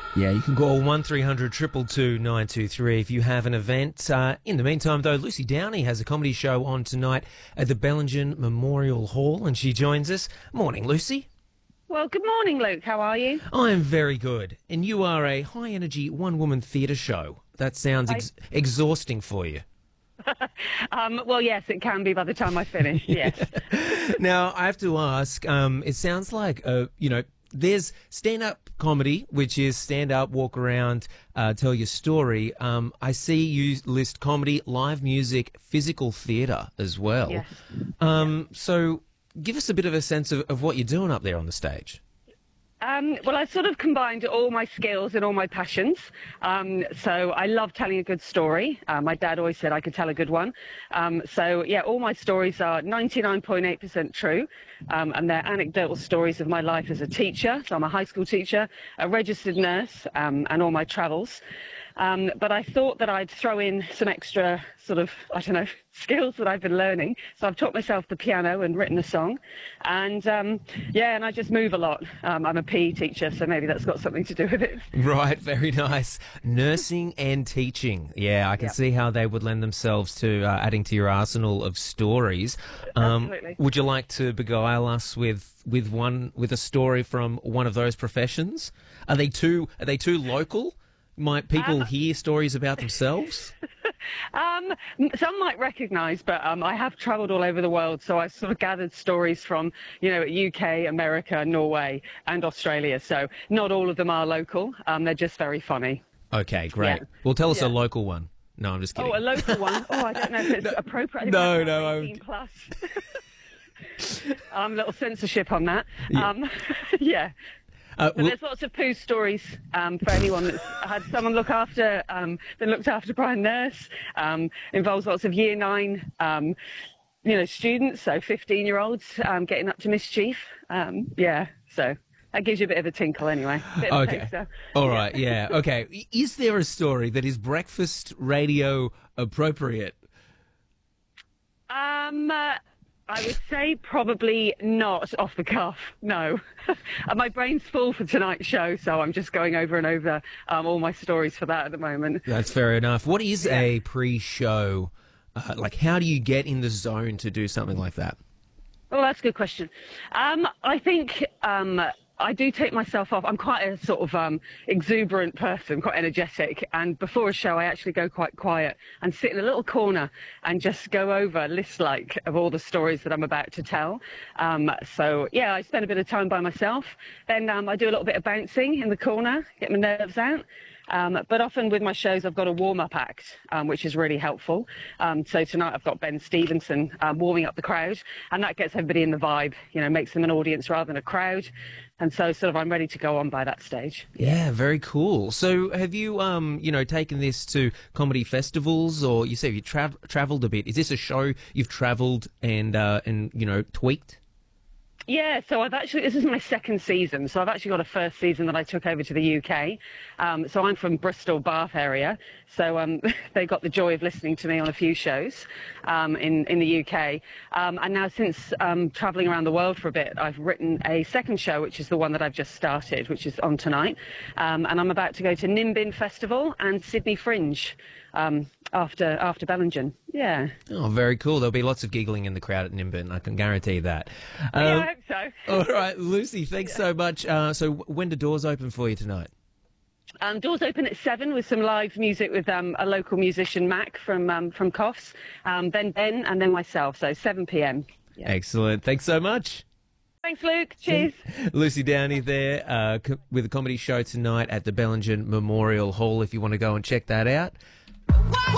Yeah, you can call 1300 222 923 if you have an event. In the meantime, though, Lucy Downey has a comedy show on tonight at the Bellingen Memorial Hall, and she joins us. Morning, Lucy. Well, good morning, Luke. How are you? I'm very good. And you are a high-energy one-woman theatre show. That sounds exhausting for you. Well, yes, it can be by the time I finish, yes. Now, I have to ask, it sounds like, there's stand-up comedy, which is stand up, walk around, tell your story. I see you list comedy, live music, physical theatre as well. Yes. So give us a bit of a sense of what you're doing up there on the stage. Well, I sort of combined all my skills and all my passions. So I love telling a good story. My dad always said I could tell a good one. So, yeah, all my stories are 99.8% true. And they're anecdotal stories of my life as a teacher. So I'm a high school teacher, a registered nurse, and all my travels. But I thought that I'd throw in some extra sort of, skills that I've been learning. So I've taught myself the piano and written a song. And, and I just move a lot. I'm a PE teacher, so maybe that's got something to do with it. Right, very nice. Nursing and teaching. Yeah, I can see how they would lend themselves to adding to your arsenal of stories. Absolutely. Would you like to beguile us with a story from one of those professions? Are they too local? Might people hear stories about themselves? Some might recognise, but I have travelled all over the world, so I've sort of gathered stories from, UK, America, Norway and Australia. So not all of them are local. They're just very funny. Okay, great. Yeah. Well, tell us a local one. No, I'm just kidding. Oh, a local one? Oh, I don't know if it's appropriate. No. 18 plus. Little censorship on that. Yeah. So there's lots of poo stories for anyone that's had someone look after, been looked after by a nurse. Involves lots of year 9, students, so 15-year-olds getting up to mischief. So that gives you a bit of a tinkle anyway. Bit of a taster. All right, yeah. Okay. Is there a story that is breakfast radio appropriate? I would say probably not off the cuff, no. My brain's full for tonight's show, so I'm just going over and over all my stories for that at the moment. That's fair enough. What is a pre-show? How do you get in the zone to do something like that? Well, that's a good question. I think I do take myself off. I'm quite a sort of exuberant person, quite energetic. And before a show, I actually go quite quiet and sit in a little corner and just go over a list of all the stories that I'm about to tell. I spend a bit of time by myself. Then I do a little bit of bouncing in the corner, get my nerves out. But often with my shows, I've got a warm-up act, which is really helpful. So tonight I've got Ben Stevenson warming up the crowd, and that gets everybody in the vibe, makes them an audience rather than a crowd. And so I'm ready to go on by that stage. Yeah, very cool. So have you, taken this to comedy festivals, or you say you travelled a bit? Is this a show you've travelled and tweaked? Yeah, so this is my second season. So I've actually got a first season that I took over to the UK. So I'm from Bristol, Bath area. So they got the joy of listening to me on a few shows in the UK. And now since travelling around the world for a bit, I've written a second show, which is the one that I've just started, which is on tonight. And I'm about to go to Nimbin Festival and Sydney Fringe after Bellingen. Yeah. Oh, very cool. There'll be lots of giggling in the crowd at Nimbin. I can guarantee that. I hope so. All right, Lucy, thanks so much. So when do doors open for you tonight? Doors open at 7 with some live music with a local musician, Mac, from Coffs, then Ben, and then myself. So 7 p.m. Yeah. Excellent. Thanks so much. Thanks, Luke. Cheers. Lucy Downey there with a comedy show tonight at the Bellingen Memorial Hall if you want to go and check that out.